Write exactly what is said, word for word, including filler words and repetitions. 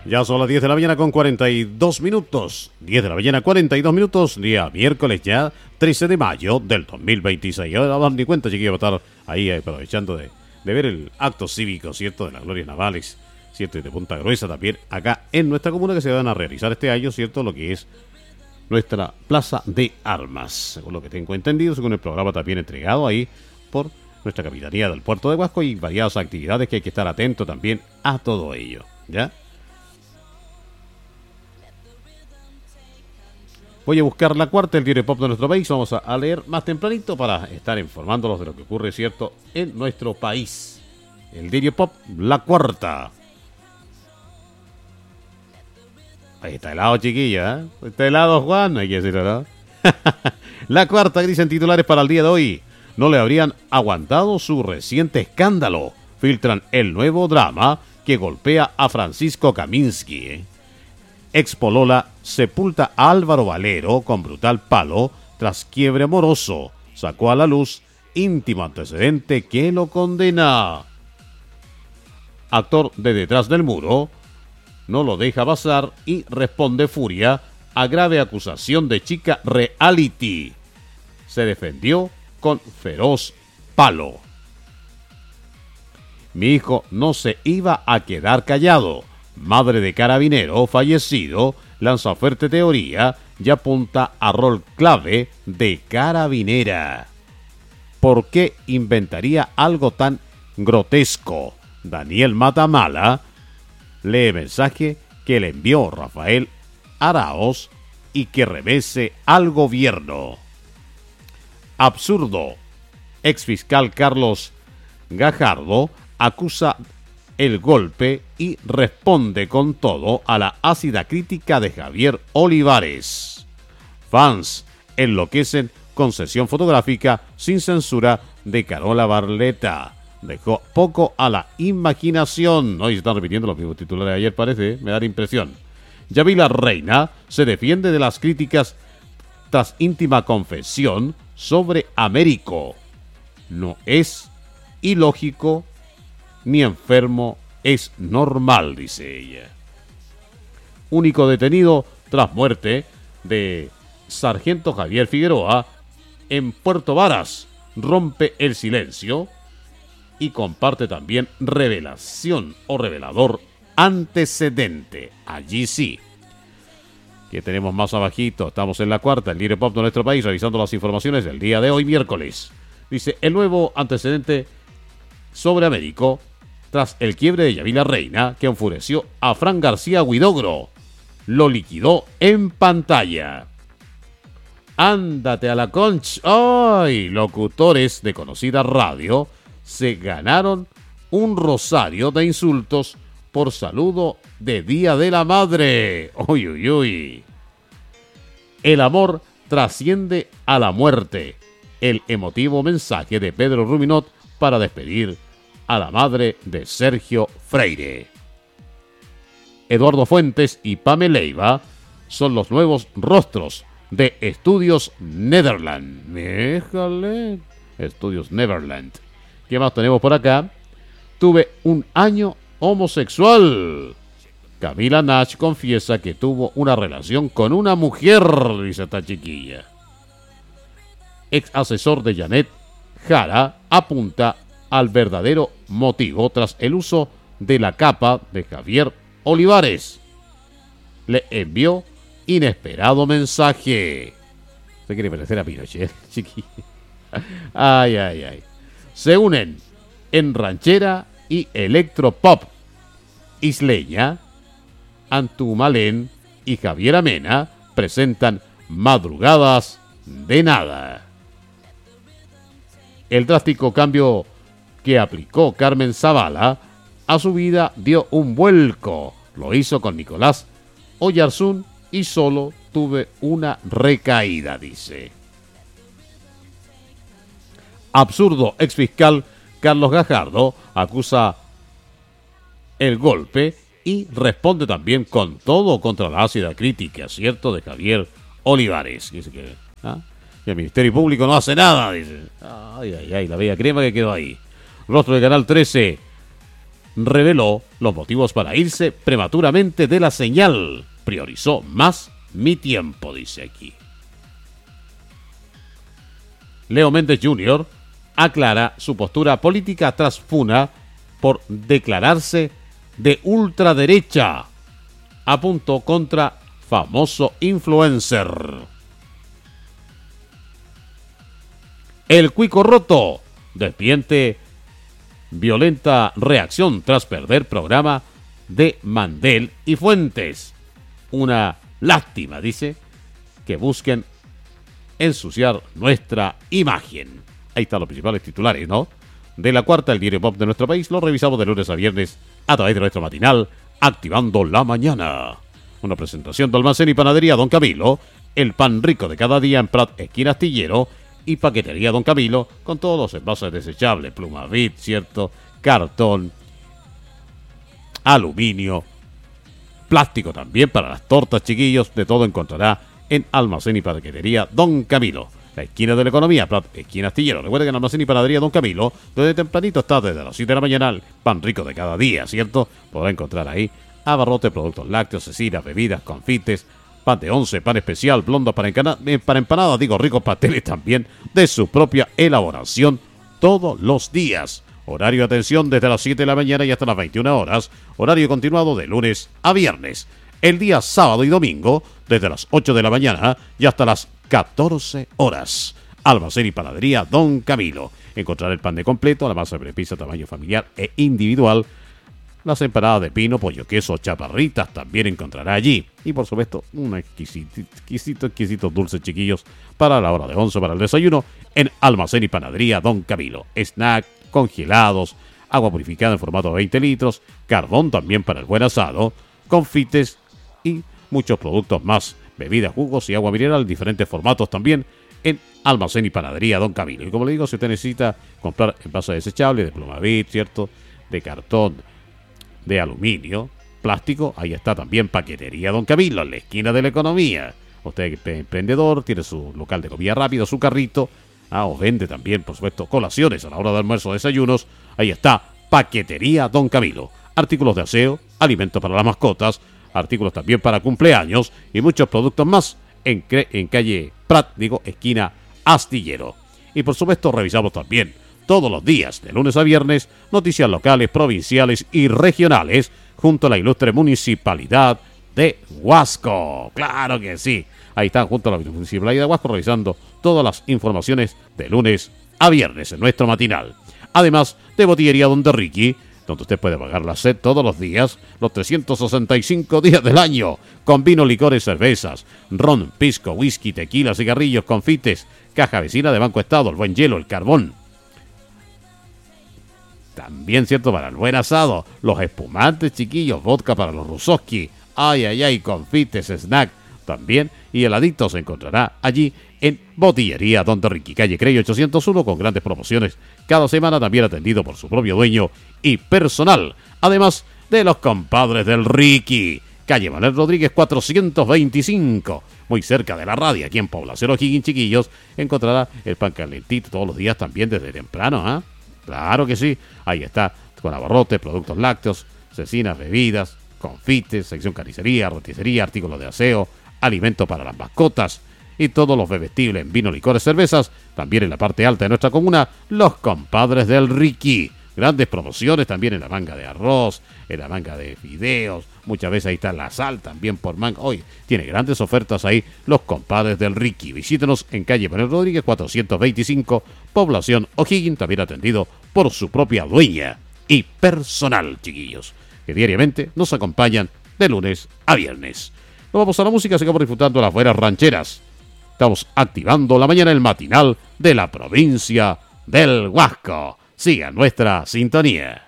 Ya son las diez de la mañana con cuarenta y dos minutos. diez de la mañana, cuarenta y dos minutos. Día miércoles ya, trece de mayo del dos mil veintiséis. Ahora van ni cuenta, chiquillos, va a estar ahí eh, aprovechando de, de ver el acto cívico, ¿cierto? De las glorias navales, ¿cierto? Y de Punta Gruesa también, acá en nuestra comuna, que se van a realizar este año, ¿cierto? Lo que es nuestra Plaza de Armas. Según lo que tengo entendido, según el programa también entregado ahí por nuestra Capitanía del Puerto de Huasco y variadas actividades que hay que estar atento también a todo ello, ¿ya? Voy a buscar la cuarta, el diario pop de nuestro país. Vamos a, a leer más tempranito para estar informándolos de lo que ocurre, ¿cierto?, en nuestro país. El diario pop, la cuarta. Ahí está helado, chiquilla, ¿eh? Está helado, Juan, hay que decirlo, ¿no? La cuarta, que dicen titulares para el día de hoy. No le habrían aguantado su reciente escándalo. Filtran el nuevo drama que golpea a Francisco Kaminsky, ¿eh? Expolola sepulta a Álvaro Valero con brutal palo tras quiebre amoroso. Sacó a la luz íntimo antecedente que lo condena. Actor de Detrás del Muro no lo deja pasar y responde furia a grave acusación de chica reality. Se defendió con feroz palo. Mi hijo no se iba a quedar callado. Madre de carabinero fallecido lanza fuerte teoría y apunta a rol clave de carabinera. ¿Por qué inventaría algo tan grotesco? Daniel Matamala lee mensaje que le envió Rafael Araoz y que remece al gobierno. Absurdo. Exfiscal Carlos Gajardo acusa el golpe y responde con todo a la ácida crítica de Javier Olivares. Fans enloquecen con sesión fotográfica sin censura de Carola Barletta. Dejó poco a la imaginación. Hoy se están repitiendo los mismos titulares de ayer, parece, me da la impresión. Yavila Reina se defiende de las críticas tras íntima confesión sobre Américo. No es ilógico ni enfermo, es normal, dice ella. Único detenido tras muerte de Sargento Javier Figueroa en Puerto Varas. Rompe el silencio y comparte también revelación o revelador antecedente. Allí sí. Que tenemos más abajito. Estamos en la cuarta, el diario pop de nuestro país, revisando las informaciones del día de hoy, miércoles. Dice, el nuevo antecedente sobre Américo tras el quiebre de Yavila Reina, que enfureció a Fran García Huidogro. Lo liquidó en pantalla. Ándate a la concha. ¡Ay! Locutores de conocida radio se ganaron un rosario de insultos por saludo de Día de la Madre. ¡Uy, uy, uy! El amor trasciende a la muerte. El emotivo mensaje de Pedro Ruminot para despedir a la madre de Sergio Freire. Eduardo Fuentes y Pamela Leiva son los nuevos rostros de Estudios Neverland. Déjale. Estudios Neverland. ¿Qué más tenemos por acá? Tuve un año homosexual. Camila Nash confiesa que tuvo una relación con una mujer, dice esta chiquilla. Ex asesor de Janet Jara apunta al verdadero motivo tras el uso de la capa de Javier Olivares. Le envió inesperado mensaje. Se quiere parecer a Pinochet, chiquilla. Ay, ay, ay. Se unen en ranchera y electropop. Isleña, Antumalén y Javier Amena presentan Madrugadas de Nada. El drástico cambio que aplicó Carmen Zavala a su vida dio un vuelco. Lo hizo con Nicolás Oyarzún y solo tuve una recaída, dice. Absurdo. Exfiscal Carlos Gajardo acusa el golpe y responde también con todo contra la ácida crítica, ¿cierto?, de Javier Olivares. Dice que, ¿ah? que el Ministerio Público no hace nada, dice. Ay, ay, ay, la bella crema que quedó ahí. Rostro de Canal trece reveló los motivos para irse prematuramente de la señal. Priorizó más mi tiempo, dice aquí. Leo Méndez junior aclara su postura política tras funa por declararse de ultraderecha. Apuntó contra famoso influencer. El Cuico Roto desmiente violenta reacción tras perder programa de Mandel y Fuentes. Una lástima, dice, que busquen ensuciar nuestra imagen. Ahí están los principales titulares, ¿no? De La Cuarta, el diario pop de nuestro país, lo revisamos de lunes a viernes a través de nuestro matinal, Activando la Mañana. Una presentación de Almacén y Panadería Don Camilo, el pan rico de cada día en Prat, esquina Astillero, y Paquetería Don Camilo, con todos los envases desechables, Plumavit, cierto, cartón, aluminio, plástico también para las tortas, chiquillos, de todo encontrará en Almacén y Paquetería Don Camilo. La esquina de la economía, Prat, esquina Astillero. Recuerden que en Almacén y Panadería Don Camilo, desde tempranito está desde las siete de la mañana, el pan rico de cada día, ¿cierto? Podrá encontrar ahí abarrote, productos lácteos, cecinas, bebidas, confites, pan de once, pan especial, blondos para, encana, eh, para empanadas, digo, ricos pasteles también de su propia elaboración todos los días. Horario de atención desde las siete de la mañana y hasta las veintiuna horas. Horario continuado de lunes a viernes. El día sábado y domingo desde las ocho de la mañana y hasta las catorce horas. Almacén y Panadería Don Camilo. Encontrar el pan de completo, la masa de pizza tamaño familiar e individual. Las empanadas de pino, pollo, queso, chaparritas también encontrará allí. Y por supuesto, un exquisito, exquisito, exquisito dulce, chiquillos, para la hora de once, para el desayuno, en Almacén y Panadería Don Camilo. Snack, congelados, agua purificada en formato de veinte litros, carbón también para el buen asado, confites y muchos productos más. Bebidas, jugos y agua mineral en diferentes formatos también en Almacén y Panadería Don Camilo. Y como le digo, si usted necesita comprar envases desechables de Plumavit, ¿cierto?, de cartón, de aluminio, plástico, ahí está también Paquetería Don Camilo, en la esquina de la economía. Usted es emprendedor, tiene su local de comida rápida, su carrito, ah, o vende también, por supuesto, colaciones a la hora de almuerzo, desayunos. Ahí está Paquetería Don Camilo. Artículos de aseo, alimentos para las mascotas, artículos también para cumpleaños y muchos productos más en, en calle Prat, digo, esquina Astillero. Y por supuesto revisamos también todos los días, de lunes a viernes, noticias locales, provinciales y regionales, junto a la ilustre municipalidad de Huasco. ¡Claro que sí! Ahí están junto a la municipalidad de Huasco revisando todas las informaciones de lunes a viernes en nuestro matinal. Además de Botillería Don Ricky, donde usted puede pagar la sed todos los días, los trescientos sesenta y cinco días del año, con vino, licores, cervezas, ron, pisco, whisky, tequila, cigarrillos, confites, caja vecina de Banco Estado, el buen hielo, el carbón. También, cierto, para el buen asado, los espumantes, chiquillos, vodka para los rusoski, ay, ay, ay, confites, snack, también, y heladitos se encontrará allí en Botillería Don Ricky, calle Crey ochocientos uno, con grandes promociones cada semana, también atendido por su propio dueño y personal, además de los compadres del Ricky, calle Manuel Rodríguez cuatrocientos veinticinco, muy cerca de la radio, aquí en Población O'Higgins, chiquillos, encontrará el pan calentito todos los días también desde temprano, ¿ah? ¿eh? Claro que sí, ahí está, con abarrotes, productos lácteos, cecinas, bebidas, confites, sección carnicería, roticería, artículos de aseo, alimento para las mascotas y todos los bebestibles en vino, licores, cervezas. También en la parte alta de nuestra comuna, los compadres del Ricky. Grandes promociones también en la manga de arroz, en la manga de fideos. Muchas veces ahí está la sal también por manga. Hoy tiene grandes ofertas ahí los compadres del Ricky. Visítenos en calle Manuel Rodríguez cuatrocientos veinticinco, Población O'Higgins, también atendido por su propia dueña y personal, chiquillos, que diariamente nos acompañan de lunes a viernes. Nos vamos a la música, sigamos disfrutando las buenas rancheras. Estamos activando la mañana el matinal de la provincia del Huasco. Siga nuestra sintonía.